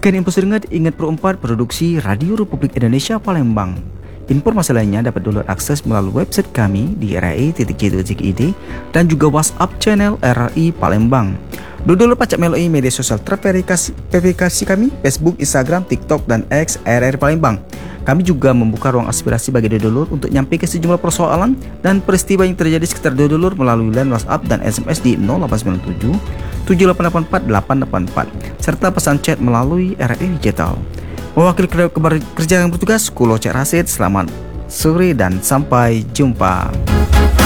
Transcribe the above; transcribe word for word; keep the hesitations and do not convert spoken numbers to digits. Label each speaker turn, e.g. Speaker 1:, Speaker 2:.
Speaker 1: Sekian info seringat, ingat Pro empat Produksi Radio Republik Indonesia Palembang. Informasi lainnya dapat download akses melalui website kami di r i titik j titik i d dan juga WhatsApp channel R R I Palembang. Download pacak melalui media sosial terverifikasi verifikasi kami, Facebook, Instagram, TikTok, dan X R R I Palembang. Kami juga membuka ruang aspirasi bagi download untuk nyampaikan sejumlah persoalan dan peristiwa yang terjadi sekitar download melalui line WhatsApp dan S M S di nol delapan sembilan tujuh tujuh delapan delapan empat delapan delapan empat serta pesan chat melalui R R I Digital. Mewakili kerja yang bertugas, Kulo Cek Rasid, selamat sore dan sampai jumpa.